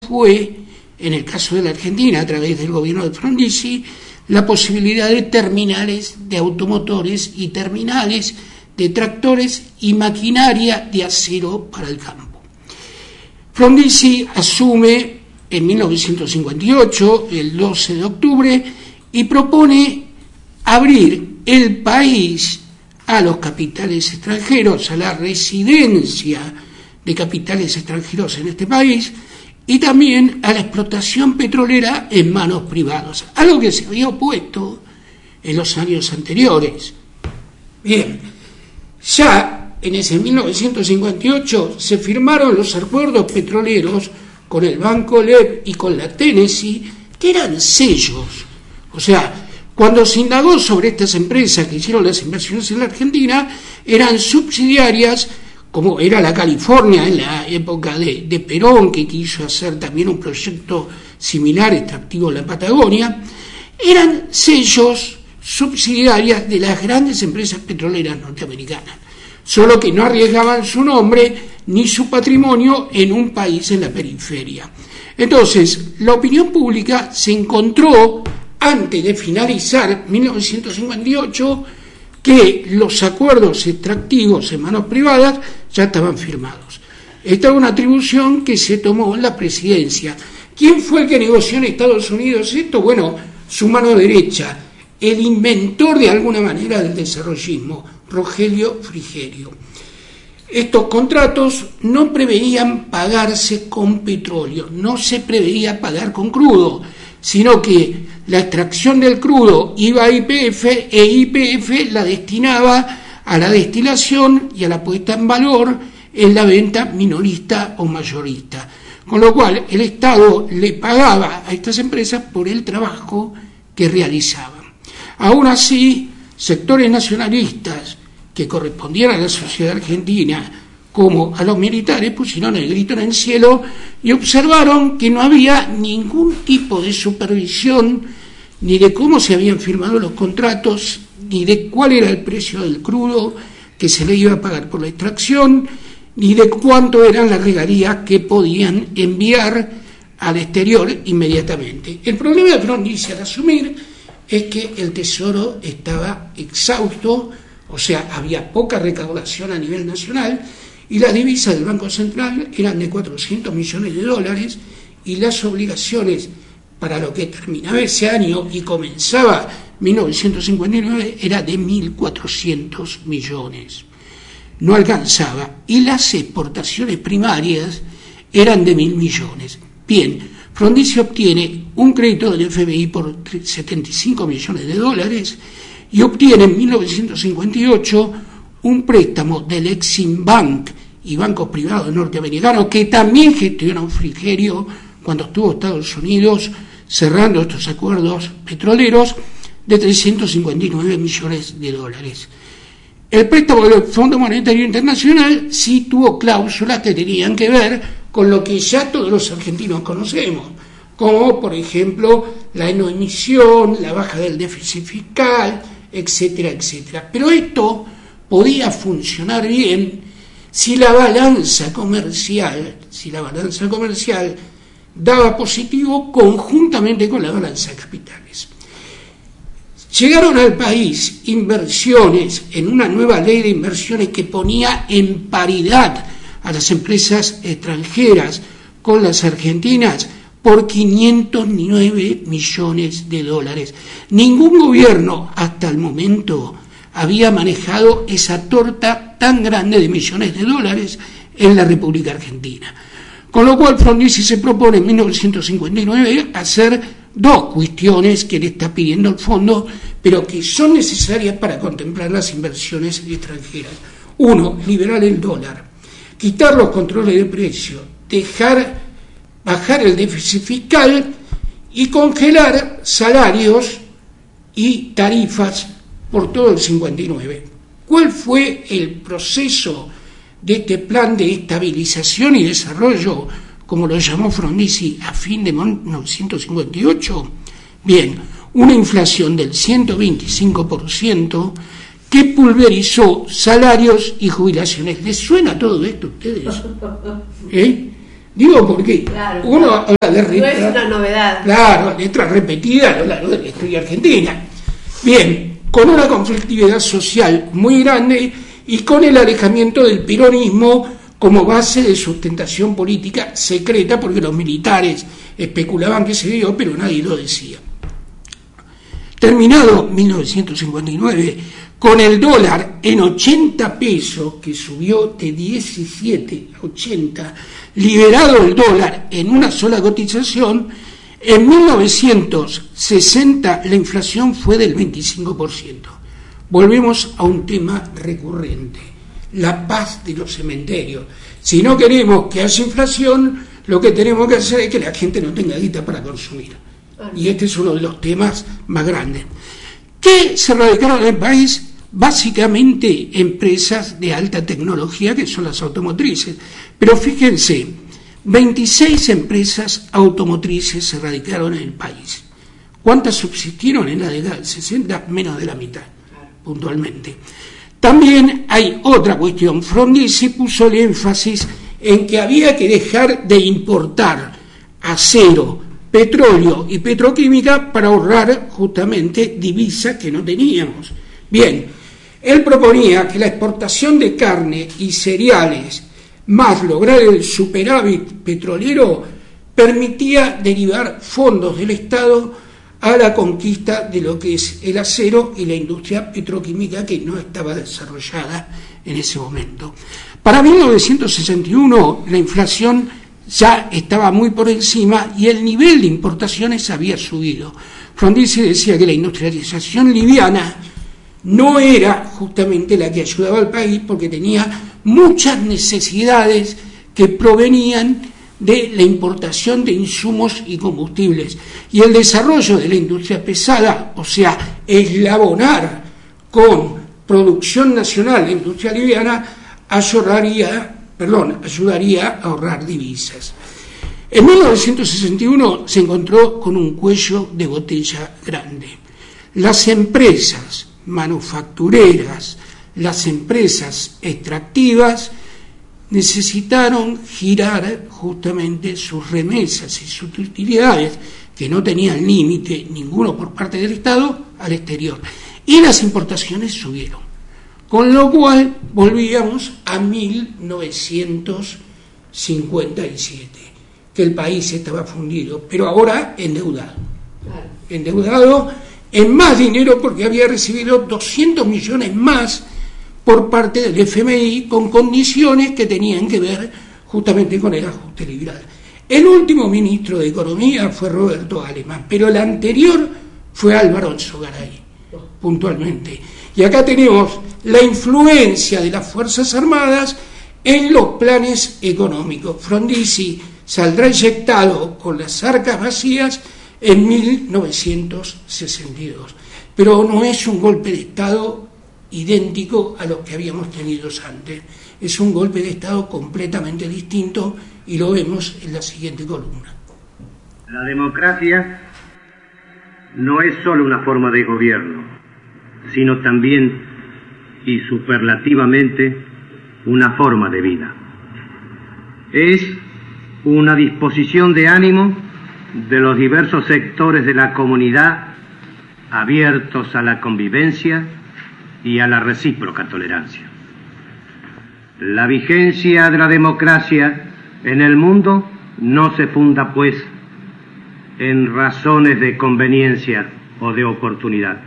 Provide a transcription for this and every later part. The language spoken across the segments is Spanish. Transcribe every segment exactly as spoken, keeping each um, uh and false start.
fue, en el caso de la Argentina, a través del gobierno de Frondizi, la posibilidad de terminales de automotores y terminales de tractores y maquinaria de acero para el campo. Frondizi asume en mil novecientos cincuenta y ocho, el doce de octubre, y propone abrir el país a los capitales extranjeros, a la residencia de capitales extranjeros en este país, y también a la explotación petrolera en manos privadas, algo que se había opuesto en los años anteriores. Bien, ya en ese mil novecientos cincuenta y ocho se firmaron los acuerdos petroleros con el Banco Lev y con la Tennessee, que eran sellos. O sea, cuando se indagó sobre estas empresas que hicieron las inversiones en la Argentina, eran subsidiarias, como era la California en la época de, de Perón, que quiso hacer también un proyecto similar, extractivo en la Patagonia, eran sellos subsidiarias de las grandes empresas petroleras norteamericanas, solo que no arriesgaban su nombre ni su patrimonio en un país en la periferia. Entonces, la opinión pública se encontró, antes de finalizar mil novecientos cincuenta y ocho, que los acuerdos extractivos en manos privadas ya estaban firmados. Esta es una atribución que se tomó en la presidencia. ¿Quién fue el que negoció en Estados Unidos esto? Bueno, su mano derecha, el inventor de alguna manera del desarrollismo, Rogelio Frigerio. Estos contratos no preveían pagarse con petróleo, no se preveía pagar con crudo, sino que la extracción del crudo iba a Y P F e Y P F la destinaba a la destilación y a la puesta en valor en la venta minorista o mayorista. Con lo cual el Estado le pagaba a estas empresas por el trabajo que realizaban. Aún así, sectores nacionalistas que correspondían a la sociedad argentina como a los militares pusieron el grito en el cielo y observaron que no había ningún tipo de supervisión ni de cómo se habían firmado los contratos, ni de cuál era el precio del crudo que se le iba a pagar por la extracción, ni de cuánto eran las regalías que podían enviar al exterior inmediatamente. El problema de Frondizi al asumir es que el Tesoro estaba exhausto, o sea, había poca recaudación a nivel nacional, y las divisas del Banco Central eran de cuatrocientos millones de dólares, y las obligaciones para lo que terminaba ese año y comenzaba mil novecientos cincuenta y nueve era de mil cuatrocientos millones. No alcanzaba, y las exportaciones primarias eran de mil millones. Bien, Frondizi obtiene un crédito del F M I por setenta y cinco millones de dólares y obtiene en mil novecientos cincuenta y ocho un préstamo del Exim Bank y bancos privados norteamericanos que también gestionó Frigerio cuando estuvo en Estados Unidos cerrando estos acuerdos petroleros de trescientos cincuenta y nueve millones de dólares. El préstamo del Fondo Monetario Internacional sí tuvo cláusulas que tenían que ver con lo que ya todos los argentinos conocemos, como por ejemplo la no emisión, la baja del déficit fiscal, etcétera, etcétera. Pero esto podía funcionar bien si la balanza comercial, si la balanza comercial daba positivo conjuntamente con la balanza de capitales. Llegaron al país inversiones en una nueva ley de inversiones que ponía en paridad a las empresas extranjeras con las argentinas por quinientos nueve millones de dólares. Ningún gobierno hasta el momento había manejado esa torta tan grande de millones de dólares en la República Argentina. Con lo cual Frondizi se propone en mil novecientos cincuenta y nueve hacer dos cuestiones que le está pidiendo el fondo, pero que son necesarias para contemplar las inversiones extranjeras. Uno, liberar el dólar, quitar los controles de precio, dejar bajar el déficit fiscal y congelar salarios y tarifas por todo el cincuenta y nueve. ¿Cuál fue el proceso de este plan de estabilización y desarrollo, como lo llamó Frondizi, a fin de mil novecientos cincuenta y ocho? Bien, una inflación del ciento veinticinco por ciento que pulverizó salarios y jubilaciones. ¿Les suena todo esto a ustedes? ¿Eh? Digo porque claro, uno claro. habla de letras, no es una novedad. Claro, letras repetidas a lo largo de la historia argentina. Bien, con una conflictividad social muy grande y con el alejamiento del peronismo como base de sustentación política secreta, porque los militares especulaban que se dio, pero nadie lo decía. Terminado mil novecientos cincuenta y nueve, con el dólar en ochenta pesos, que subió de diecisiete a ochenta, liberado el dólar en una sola cotización, en mil novecientos sesenta la inflación fue del veinticinco por ciento. Volvemos a un tema recurrente, la paz de los cementerios. Si no queremos que haya inflación, lo que tenemos que hacer es que la gente no tenga guita para consumir. Y este es uno de los temas más grandes. ¿Qué se radicaron en el país? Básicamente empresas de alta tecnología, que son las automotrices. Pero fíjense, veintiséis empresas automotrices se radicaron en el país. ¿Cuántas subsistieron en la década del sesenta? Menos de la mitad, puntualmente. También hay otra cuestión. Frondizi puso el énfasis en que había que dejar de importar acero, petróleo y petroquímica para ahorrar justamente divisas que no teníamos. Bien, él proponía que la exportación de carne y cereales más lograr el superávit petrolero permitía derivar fondos del Estado a la conquista de lo que es el acero y la industria petroquímica, que no estaba desarrollada en ese momento. Para mil novecientos sesenta y uno la inflación ya estaba muy por encima y el nivel de importaciones había subido. Frondizi decía que la industrialización liviana no era justamente la que ayudaba al país, porque tenía muchas necesidades que provenían de la importación de insumos y combustibles. Y el desarrollo de la industria pesada, o sea, eslabonar con producción nacional la industria liviana, ayudaría, perdón, ayudaría a ahorrar divisas. En mil novecientos sesenta y uno se encontró con un cuello de botella grande. Las empresas manufactureras, las empresas extractivas, necesitaron girar justamente sus remesas y sus utilidades, que no tenían límite ninguno por parte del Estado, al exterior. Y las importaciones subieron. Con lo cual volvíamos a mil novecientos cincuenta y siete, que el país estaba fundido, pero ahora endeudado. Endeudado en más dinero, porque había recibido doscientos millones más por parte del F M I, con condiciones que tenían que ver justamente con el ajuste liberal. El último ministro de Economía fue Roberto Alemán, pero el anterior fue Álvaro Alzogaray, puntualmente. Y acá tenemos la influencia de las Fuerzas Armadas en los planes económicos. Frondizi saldrá eyectado con las arcas vacías en mil novecientos sesenta y dos. Pero no es un golpe de Estado idéntico a los que habíamos tenido antes. Es un golpe de Estado completamente distinto y lo vemos en la siguiente columna. La democracia no es solo una forma de gobierno, sino también y superlativamente una forma de vida. Es una disposición de ánimo de los diversos sectores de la comunidad abiertos a la convivencia y a la recíproca tolerancia. La vigencia de la democracia en el mundo no se funda, pues, en razones de conveniencia o de oportunidad,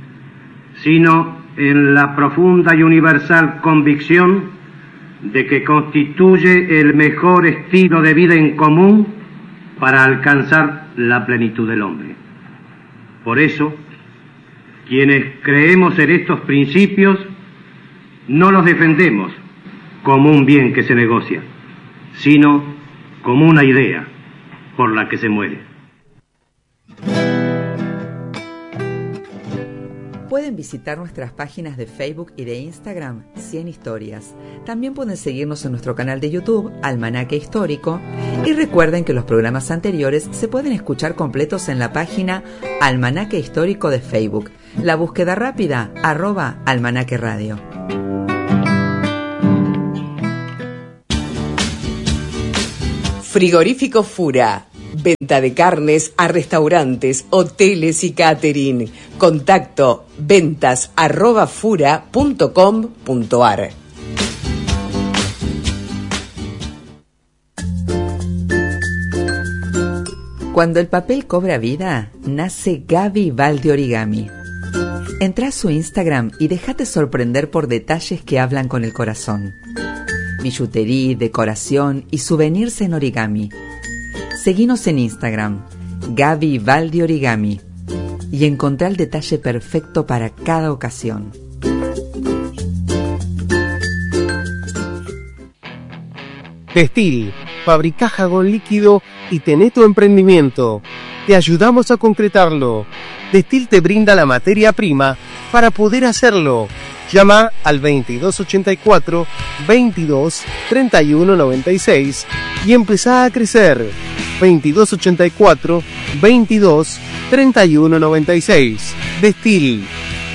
sino en la profunda y universal convicción de que constituye el mejor estilo de vida en común para alcanzar la plenitud del hombre. Por eso, quienes creemos en estos principios, no los defendemos como un bien que se negocia, sino como una idea por la que se muere. Pueden visitar nuestras páginas de Facebook y de Instagram, cien Historias. También pueden seguirnos en nuestro canal de YouTube, Almanaque Histórico. Y recuerden que los programas anteriores se pueden escuchar completos en la página Almanaque Histórico de Facebook. La búsqueda rápida, arroba Almanaque Radio. Frigorífico Fura. Venta de carnes a restaurantes, hoteles y catering. Contacto ventas arroba fura punto com punto ar. Cuando el papel cobra vida, nace Gaby Balde Origami. Entrá a su Instagram y déjate sorprender por detalles que hablan con el corazón. Billutería, decoración y souvenirs en origami. Seguinos en Instagram, Gaby Balde Origami, y encontrá el detalle perfecto para cada ocasión. Destil, fabricá jabón líquido y tené tu emprendimiento. Te ayudamos a concretarlo. Destil te brinda la materia prima para poder hacerlo. Llama al veintidós ochenta y cuatro, veintidós, treinta y uno noventa y seis y empezá a crecer. veintidós ochenta y cuatro, veintidós, treinta y uno noventa y seis. Destil.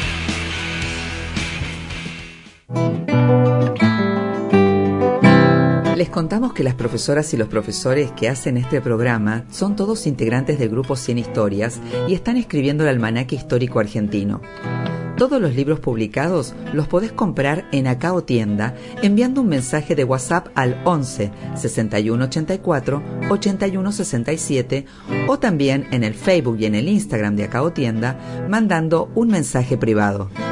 Les contamos que las profesoras y los profesores que hacen este programa son todos integrantes del grupo cien Historias y están escribiendo el Almanaque Histórico Argentino. Todos los libros publicados los podés comprar en Acao Tienda enviando un mensaje de WhatsApp al once, sesenta y uno ochenta y cuatro, ochenta y uno sesenta y siete o también en el Facebook y en el Instagram de Acao Tienda mandando un mensaje privado.